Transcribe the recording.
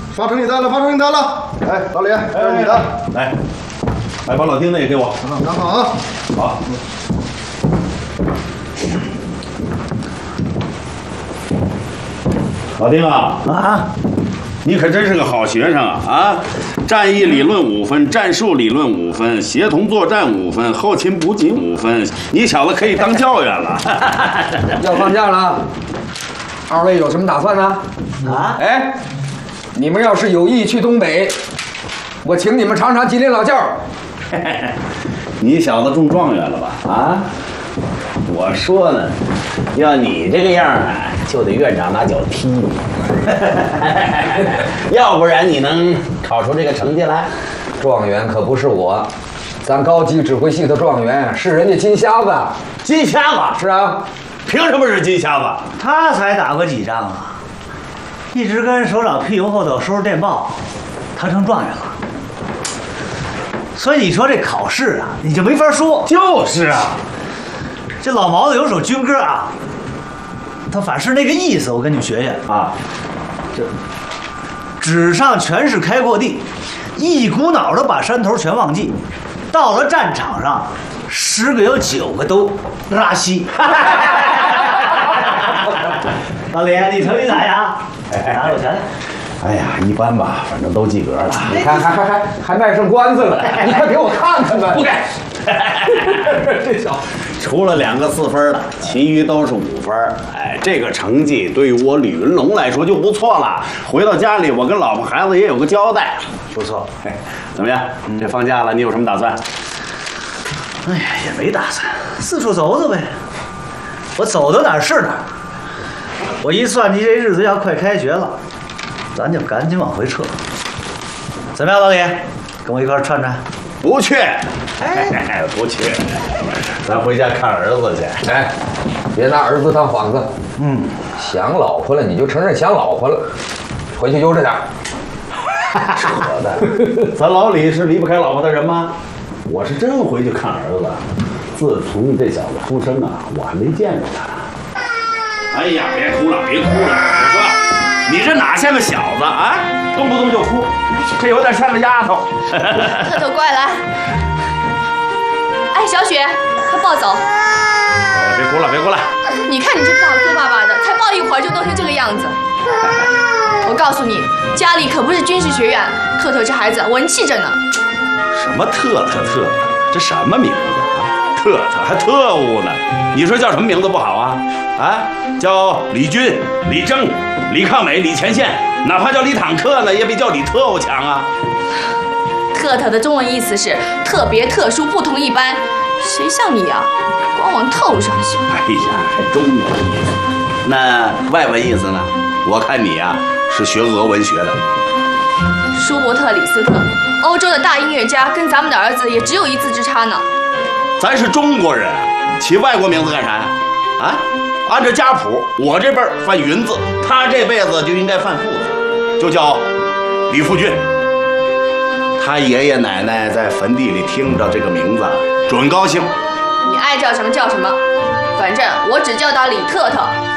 发成绩单了，发成绩单了。哎，老李，这是你的。 来，来把老丁的也给我。 拿好啊。 好。老丁啊，你可真是个好学生啊！战役理论5分，战术理论5分，协同作战5分，后勤补给5分。你小子可以当教员了。 要放假了，二位有什么打算呢？哎，你们要是有意去东北，我请你们尝尝吉林老窖。 你小子中状元了吧？啊！我说呢，要你这个样啊，就得院长拿脚踢你，要不然你能考出这个成绩来？ 状元可不是我，咱高级指挥系的状元是人家金瞎子。 金瞎子？ 是啊， 凭什么是金瞎子？ 他才打过几仗啊，一直跟首长屁股后头收拾电报，他成状元了。所以你说这考试啊，你就没法说。 就是啊。 这老毛子有首军歌啊，他反是那个意思，我跟你们学学啊。 这纸上全是开阔地，一股脑的把山头全忘记，到了战场上，10个有9个都拉稀。老李，你成绩咋样？拿着我瞧瞧。 哎呀，一般吧，反正都及格了。 你看，还卖上关子了，你快给我看看吧。 不给。这小子除了2个4分的，其余都是5分。哎，这个成绩对于我吕云龙来说就不错了。回到家里，我跟老婆孩子也有个交代。 不错。 怎么样？这放假了，你有什么打算？ 哎呀，也没打算，四处走走呗。我走到哪儿是哪儿。我一算计这日子要快开学了，咱就赶紧往回撤。怎么样，老李？跟我一块儿串串？ 不去。哎，不去。咱回家看儿子去。 哎，别拿儿子当幌子。想老婆了你就承认想老婆了，回去悠着点。 扯淡！咱老李是离不开老婆的人吗？我是真回去看儿子。自从这小子出生啊，我还没见着他。哎呀，别哭了，别哭了！我说，你这哪像个小子啊？动不动就哭，这有点像个丫头。 特特乖来。哎，小雪，快抱走。 别哭了，别哭了。 你看你这抱磕巴巴的，才抱一会儿就弄成这个样子。我告诉你，家里可不是军事学院，特特这孩子文气着呢。 什么特特，这什么名字啊？特特还特务呢？你说叫什么名字不好啊？啊，叫李军、李征、李抗美、李前线，哪怕叫李坦克呢，也比叫李特务强啊。 特特的中文意思是特别、特殊、不同一般。谁像你啊，光往特务上想。 哎呀，还中文意思，那外文意思呢？我看你呀，是学俄文学的。 舒伯特·李斯特，欧洲的大音乐家，跟咱们的儿子也只有一字之差呢。 咱是中国人，起外国名字干啥呀？啊，按照家谱，我这辈儿犯云字，他这辈子就应该犯父字，就叫李富俊。他爷爷奶奶在坟地里听着这个名字，准高兴。 你爱叫什么叫什么，反正我只叫他李特特。